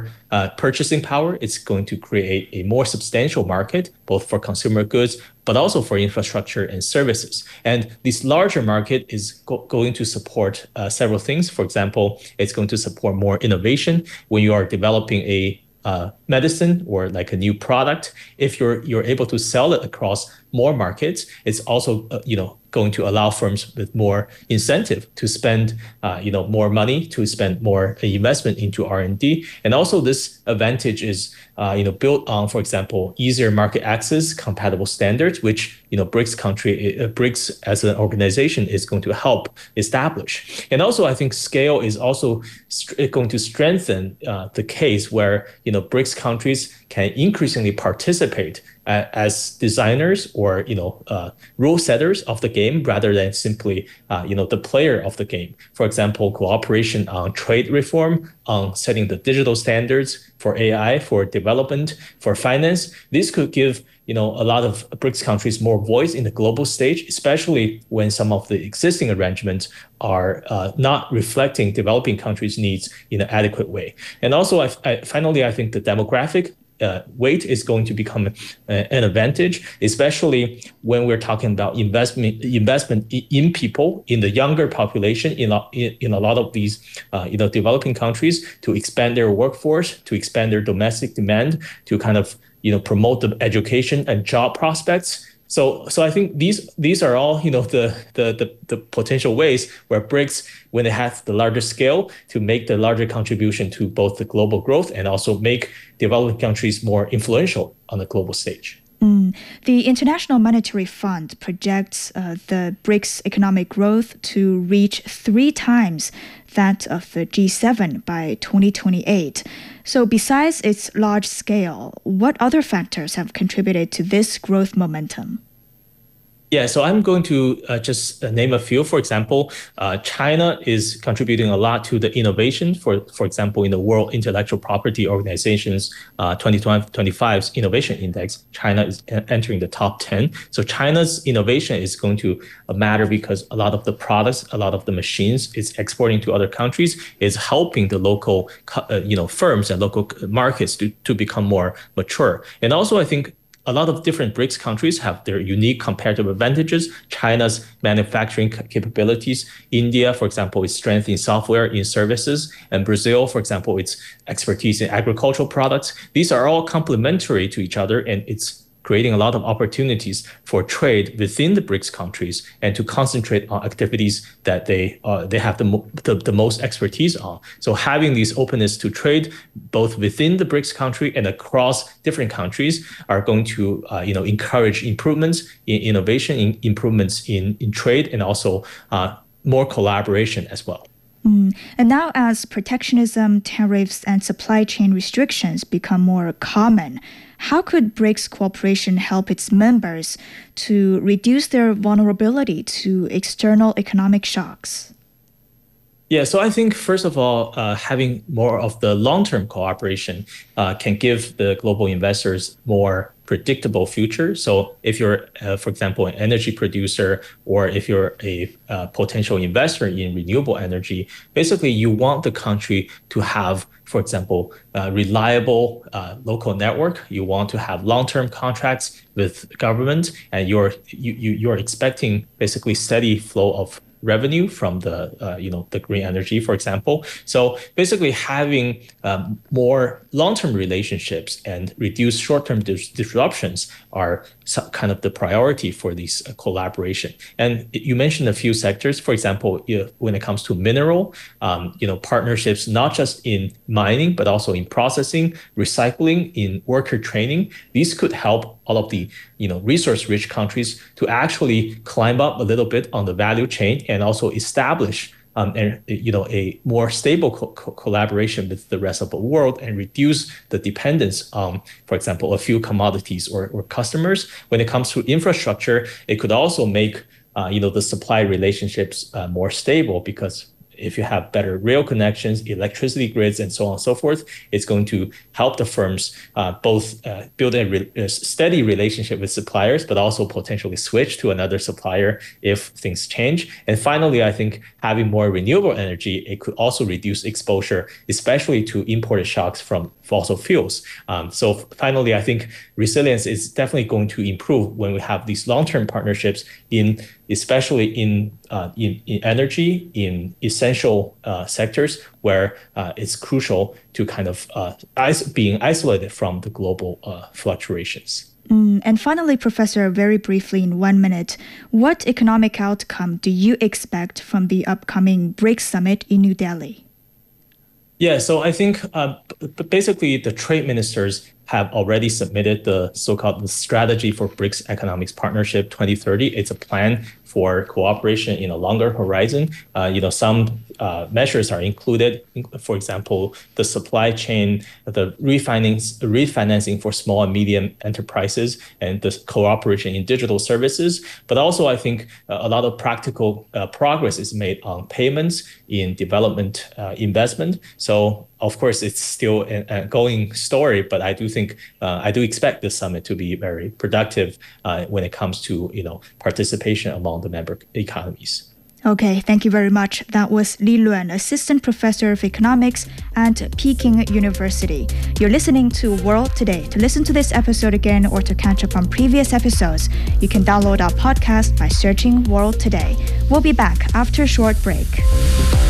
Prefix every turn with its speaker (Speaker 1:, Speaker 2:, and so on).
Speaker 1: more purchasing power. It's going to create a more substantial market, both for consumer goods, but also for infrastructure and services. And this larger market is going to support several things. For example, it's going to support more innovation when you are developing a medicine or like a new product. If you're able to sell it across more markets, it's also going to allow firms with more incentive to spend more money, to spend more investment into R&D. And also this advantage is built on, for example, easier market access, compatible standards, which BRICS as an organization is going to help establish. And also I think scale is also going to strengthen the case where BRICS countries can increasingly participate as designers or rule setters of the game rather than simply the player of the game. For example, cooperation on trade reform, on setting the digital standards for AI, for development, for finance. This could give a lot of BRICS countries more voice in the global stage, especially when some of the existing arrangements are not reflecting developing countries' needs in an adequate way. And also, finally, I think the demographic weight is going to become an advantage, especially when we're talking about investment in people, in the younger population, in a lot of these developing countries, to expand their workforce, to expand their domestic demand, to kind of promote the education and job prospects. So I think these are all the potential ways where BRICS, when it has the larger scale, to make the larger contribution to both the global growth and also make developing countries more influential on the global stage.
Speaker 2: The International Monetary Fund projects the BRICS economic growth to reach 3 times that of the G7 by 2028. So besides its large scale, what other factors have contributed to this growth momentum?
Speaker 1: Yeah, so I'm going to just name a few. For example, China is contributing a lot to the innovation. For example, in the World Intellectual Property Organization's 2025's Innovation Index, China is entering the top 10. So China's innovation is going to matter because a lot of the products, a lot of the machines it's exporting to other countries is helping the local firms and local markets to become more mature. And also, I think a lot of different BRICS countries have their unique comparative advantages. China's manufacturing capabilities, India, for example, its strength in software, in services, and Brazil, for example, its expertise in agricultural products. These are all complementary to each other, and it's creating a lot of opportunities for trade within the BRICS countries and to concentrate on activities that they have the most expertise on. So having this openness to trade both within the BRICS country and across different countries are going to encourage improvements in innovation, improvements in trade, and also more collaboration as well.
Speaker 2: And now as protectionism, tariffs, and supply chain restrictions become more common, how could BRICS cooperation help its members to reduce their vulnerability to external economic shocks?
Speaker 1: Yeah, so I think, first of all, having more of the long-term cooperation can give the global investors more predictable future. So if you're, for example, an energy producer, or if you're a potential investor in renewable energy, basically you want the country to have, for example, reliable local network. You want to have long-term contracts with government, and you're expecting basically steady flow of revenue from the green energy, for example. So basically having more long-term relationships and reduce short-term disruptions are kind of the priority for this collaboration. And you mentioned a few sectors. For example, when it comes to mineral, partnerships not just in mining but also in processing, recycling, in worker training. These could help all of the resource-rich countries to actually climb up a little bit on the value chain and also establish a more stable collaboration with the rest of the world and reduce the dependence on, for example, a few commodities or customers. When it comes to infrastructure, it could also make the supply relationships more stable, because if you have better rail connections, electricity grids, and so on and so forth, it's going to help the firms both build a steady relationship with suppliers, but also potentially switch to another supplier if things change. And finally, I think having more renewable energy, it could also reduce exposure, especially to imported shocks from fossil fuels. So finally, I think resilience is definitely going to improve when we have these long-term partnerships especially in energy, in essential sectors where it's crucial to kind of being isolated from the global fluctuations.
Speaker 2: And finally, Professor, very briefly in 1 minute, what economic outcome do you expect from the upcoming BRICS summit in New Delhi?
Speaker 1: Yeah, so I think basically the trade ministers have already submitted the so-called strategy for BRICS Economics Partnership 2030. It's a plan for cooperation in a longer horizon. Some measures are included. For example, the supply chain, the refinancing for small and medium enterprises, and the cooperation in digital services. But also, I think a lot of practical progress is made on payments in development investment. So, of course, it's still an ongoing story, but I do expect this summit to be very productive when it comes to participation among the member economies.
Speaker 2: Okay, thank you very much. That was Li Luan, Assistant Professor of Economics at Peking University. You're listening to World Today. To listen to this episode again or to catch up on previous episodes, you can download our podcast by searching World Today. We'll be back after a short break.